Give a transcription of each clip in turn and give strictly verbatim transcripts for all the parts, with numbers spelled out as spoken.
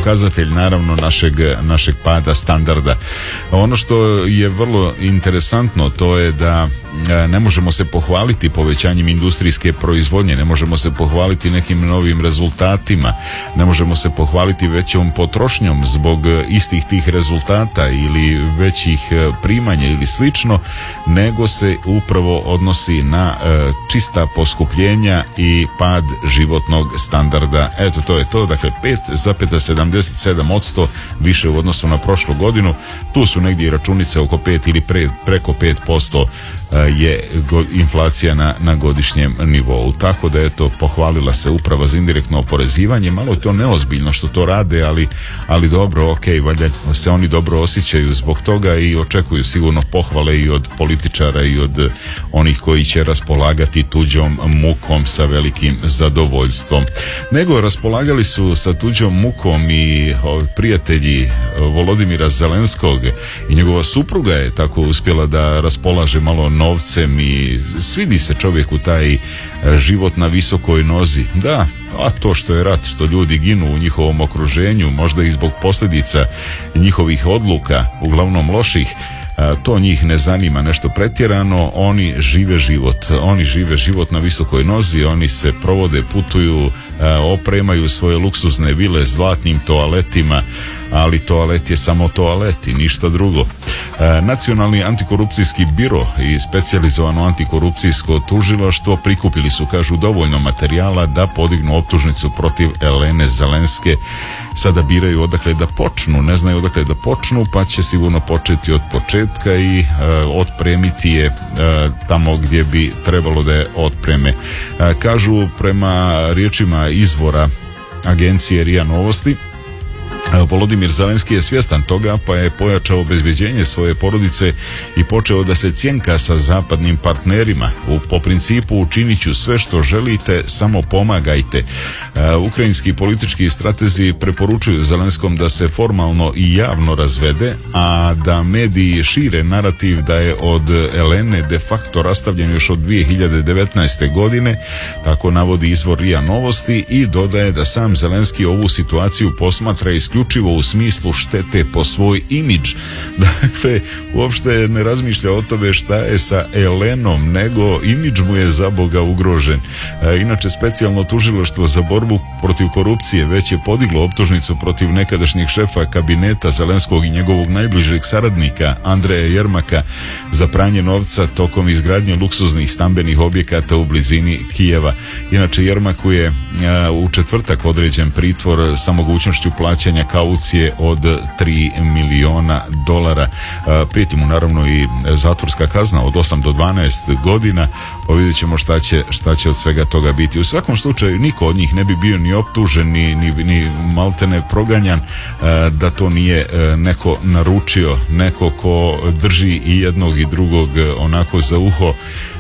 pokazatelj naravno našeg, našeg pada standarda. Ono što je vrlo interesantno, to je da ne možemo se pohvaliti povećanjem industrijske proizvodnje, ne možemo se pohvaliti nekim novim rezultatima, ne možemo se pohvaliti većom potrošnjom zbog istih tih rezultata ili većih primanja ili slično, nego se upravo odnosi na e, čista poskupljenja i pad životnog standarda. Eto, to je to, dakle pet zarez sedamdeset sedam posto više u odnosu na prošlu godinu. Tu su negdje i računice oko pet ili pre, preko pet posto je inflacija na, na godišnjem nivou. Tako da je to pohvalila se Uprava za indirektno oporezivanje. Malo je to neozbiljno što to rade, ali, ali dobro, ok, valjda se oni dobro osjećaju zbog toga i očekuju sigurno pohvale i od političara i od onih koji će raspolagati tuđom mukom sa velikim zadovoljstvom. Nego raspolagali su sa tuđom mukom i prijatelji Volodimira Zelenskog i njegova supruga je tako uspjela da raspolaže malo novcem i svidi se čovjeku taj život na visokoj nozi. Da, a to što je rat, što ljudi ginu u njihovom okruženju, možda i zbog posljedica njihovih odluka, uglavnom loših, to njih ne zanima nešto pretjerano. Oni žive život, oni žive život na visokoj nozi, oni se provode, putuju, opremaju svoje luksuzne vile zlatnim toaletima, ali toalet je samo toalet i ništa drugo. Nacionalni antikorupcijski biro i specijalizovano antikorupcijsko tužilaštvo prikupili su, kažu, dovoljno materijala da podignu optužnicu protiv Elene Zelenske. Sada biraju odakle da počnu, ne znaju odakle da počnu, pa će sigurno početi od početka i e, otpremiti je e, tamo gdje bi trebalo da je otpreme. E, kažu, prema riječima izvora agencije R I A Novosti, Volodimir Zelenski je svjestan toga, pa je pojačao obezbeđenje svoje porodice i počeo da se cjenka sa zapadnim partnerima. U, po principu učinit ću sve što želite, samo pomagajte. E, ukrajinski politički stratezi preporučuju Zelenskom da se formalno i javno razvede, a da mediji šire narativ da je od Elene de facto rastavljen još od dvije hiljade devetnaeste. godine, tako navodi izvor R I A Novosti, i dodaje da sam Zelenski ovu situaciju posmatra isključivo u smislu štete po svoj imidž. Dakle, uopšte ne razmišlja o tome šta je sa Elenom, nego imidž mu je za Boga ugrožen. E, inače, specijalno tužilaštvo za borbu protiv korupcije već je podiglo optužnicu protiv nekadašnjeg šefa kabineta Zelenskog i njegovog najbližeg saradnika Andreja Jermaka za pranje novca tokom izgradnje luksuznih stambenih objekata u blizini Kijeva. Inače, Jermaku je a, u četvrtak određen pritvor sa mogućnošću plaćanja kaucije od tri miliona dolara. Prijeti mu naravno i zatvorska kazna od osam do dvanaest godina, pa vidjet ćemo šta će, šta će od svega toga biti. U svakom slučaju niko od njih ne bi bio ni optužen, ni, ni, ni maltene proganjan da to nije neko naručio, neko ko drži i jednog i drugog onako za uho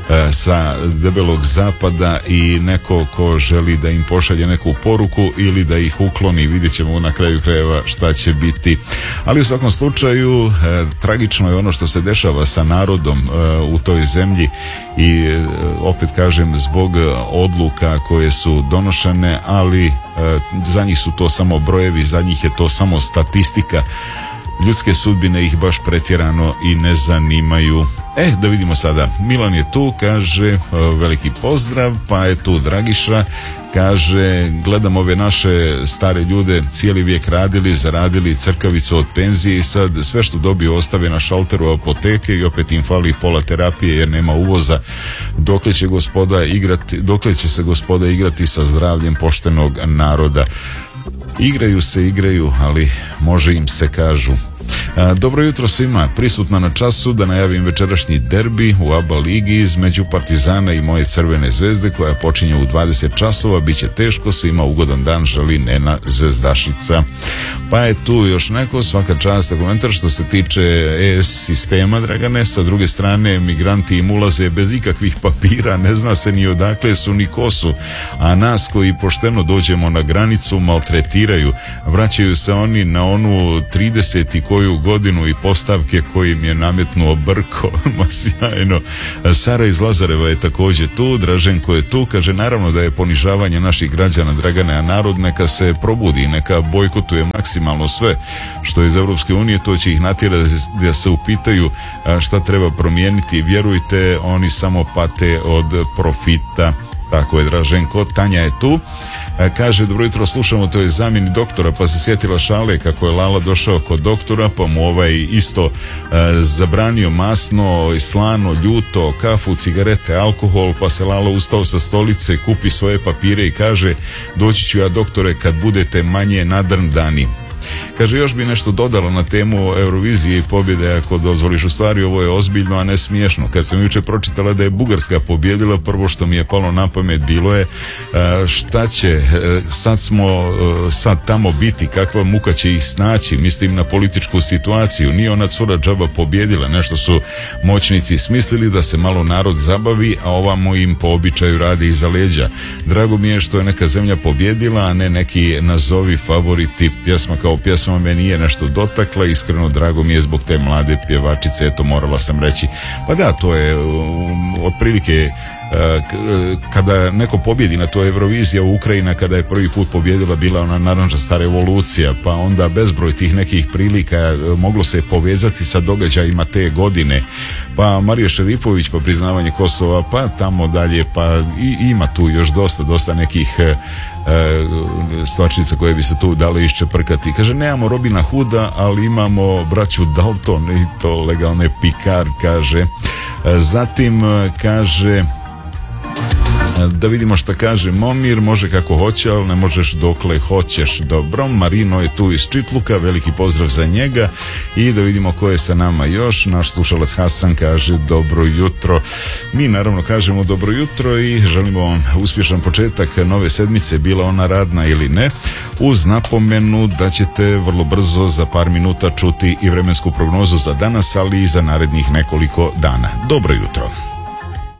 sa debelog zapada i neko ko želi da im pošalje neku poruku ili da ih ukloni. Vidjet ćemo na kraju krajeva šta će biti. Ali u svakom slučaju e, tragično je ono što se dešava sa narodom e, u toj zemlji i e, opet kažem, zbog odluka koje su donošene, ali e, za njih su to samo brojevi, za njih je to samo statistika. Ljudske sudbine ih baš pretjerano i ne zanimaju. E, da vidimo sada. Milan je tu, kaže, veliki pozdrav, pa je tu Dragiša, kaže, gledam ove naše stare ljude, cijeli vijek radili, zaradili crkavicu od penzije i sad sve što dobiju ostave na šalteru apoteke i opet im fali pola terapije jer nema uvoza. Dokle će gospoda igrati, dokle će se gospoda igrati sa zdravljem poštenog naroda? Igraju se, igraju, ali može im se, kažu. A, dobro jutro svima, prisutna na času da najavim večerašnji derbi u A B A ligi između Partizana i moje Crvene zvezde koja počinje u dvadeset časova. Biće teško, svima ugodan dan želi Nena Zvezdašica. Pa je tu još neko, svaka čast, komentar što se tiče E S sistema, Dragane. Sa druge strane, migranti im ulaze bez ikakvih papira, ne zna se ni odakle su ni ko su, a nas koji pošteno dođemo na granicu maltretiraju. Vraćaju se oni na onu trideset koju godinu i postavke kojim je nametnuo Brko, ma sjajno. Sara iz Lazareva je također tu, Draženko je tu, kaže naravno da je ponižavanje naših građana, Dragane, a narod neka se probudi, neka bojkotuje maksimalno sve što je iz Europske unije, to će ih natjerati da se upitaju šta treba promijeniti. Vjerujte, oni samo pate od profita. Tako je, Draženko. Tanja je tu, kaže dobro jutro, slušamo, to je zamjeni doktora, pa se sjetila šale kako je Lala došao kod doktora, pa mu ovaj isto e, zabranio masno, slano, ljuto, kafu, cigarete, alkohol, pa se Lala ustao sa stolice, kupi svoje papire i kaže doći ću ja doktore kad budete manje nadrndani. Kaže, još bi nešto dodala na temu Eurovizije i pobjede, ako dozvoliš. U stvari ovo je ozbiljno, a ne smiješno. Kad sam jučer pročitala da je Bugarska pobjedila, prvo što mi je palo na pamet bilo je šta će, sad smo sad tamo biti, kakva muka će ih snaći, mislim na političku situaciju. Nije ona cura džaba pobjedila, nešto su moćnici smislili da se malo narod zabavi, a ovamo im po običaju radi iza leđa. Drago mi je što je neka zemlja pobjedila, a ne neki nazovi favoriti. Pjesma kao pjesma me nije nešto dotakla, iskreno drago mi je zbog te mlade pjevačice, eto morala sam reći. Pa da, to je um, otprilike kada neko pobjedi na to Eurovizija, u Ukrajina kada je prvi put pobjedila bila ona narančasta revolucija, pa onda bezbroj tih nekih prilika moglo se povezati sa događajima te godine, pa Marija Šerifović, pa priznavanje Kosova, pa tamo dalje, pa i, ima tu još dosta, dosta nekih e, stvarčica koje bi se tu dale iščeprkati. Kaže, nemamo Robina Hooda, ali imamo braću Dalton i to legalne Picard, kaže. Zatim kaže, da vidimo šta kaže Momir, može kako hoće, ali ne možeš dokle hoćeš. Dobro, Marino je tu iz Čitluka, veliki pozdrav za njega. I da vidimo ko je sa nama još. Naš slušalac Hasan kaže dobro jutro. Mi naravno kažemo dobro jutro i želimo vam uspješan početak nove sedmice, bila ona radna ili ne, uz napomenu da ćete vrlo brzo za par minuta čuti i vremensku prognozu za danas, ali i za narednih nekoliko dana. Dobro jutro.